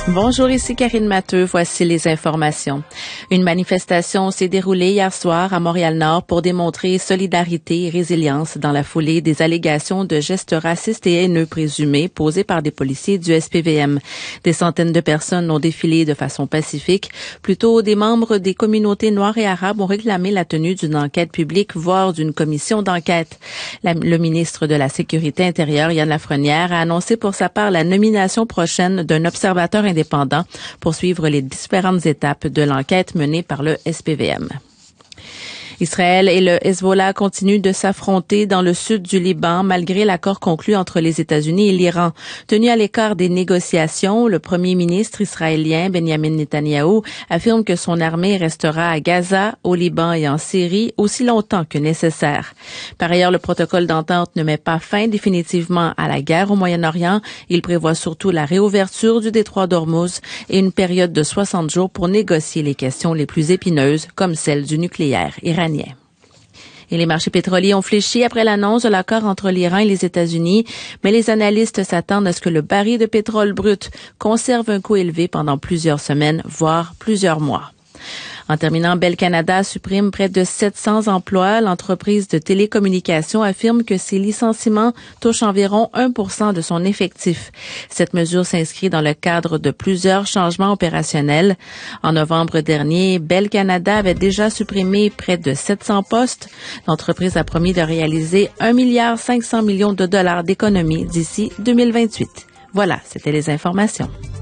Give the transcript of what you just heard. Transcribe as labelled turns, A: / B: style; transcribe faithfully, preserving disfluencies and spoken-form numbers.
A: Bonjour, ici Karine Matteux. Voici les informations. Une manifestation s'est déroulée hier soir à Montréal-Nord pour démontrer solidarité et résilience dans la foulée des allégations de gestes racistes et haineux présumés posés par des policiers du S P V M. Des centaines de personnes ont défilé de façon pacifique. Plutôt, des membres des communautés noires et arabes ont réclamé la tenue d'une enquête publique, voire d'une commission d'enquête. La, le ministre de la Sécurité intérieure, Yann Lafrenière, a annoncé pour sa part la nomination prochaine d'un observateur indépendant pour suivre les différentes étapes de l'enquête menée par le S P V M. Israël et le Hezbollah continuent de s'affronter dans le sud du Liban malgré l'accord conclu entre les États-Unis et l'Iran. Tenu à l'écart des négociations, le premier ministre israélien Benjamin Netanyahou affirme que son armée restera à Gaza, au Liban et en Syrie aussi longtemps que nécessaire. Par ailleurs, le protocole d'entente ne met pas fin définitivement à la guerre au Moyen-Orient. Il prévoit surtout la réouverture du détroit d'Ormuz et une période de soixante jours pour négocier les questions les plus épineuses comme celle du nucléaire iranien. Et les marchés pétroliers ont fléchi après l'annonce de l'accord entre l'Iran et les États-Unis, mais les analystes s'attendent à ce que le baril de pétrole brut conserve un coût élevé pendant plusieurs semaines, voire plusieurs mois. En terminant, Bell Canada supprime près de sept cents emplois. L'entreprise de télécommunications affirme que ces licenciements touchent environ un pour cent de son effectif. Cette mesure s'inscrit dans le cadre de plusieurs changements opérationnels. En novembre dernier, Bell Canada avait déjà supprimé près de sept cents postes. L'entreprise a promis de réaliser un milliard cinq cents millions de dollars d'économies d'ici deux mille vingt-huit. Voilà, c'était les informations.